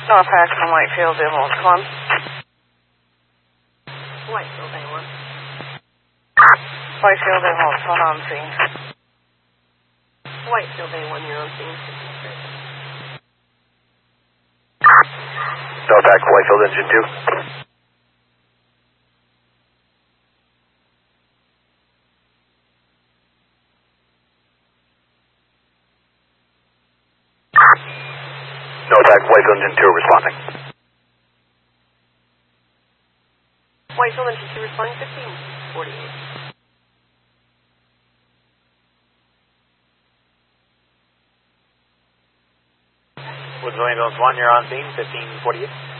North Paxton, Whitefield, Ambulance 1. Whitefield, A1. Whitefield, Ambulance 1 on scene. Whitefield, A1, you're on scene. North Paxton, Whitefield, engine 2. North Paxton, Whitefield, engine 2 responding. Whitefield, engine 2 responding, 1548. Woodsville Ambulance 1, you're on scene, 1548.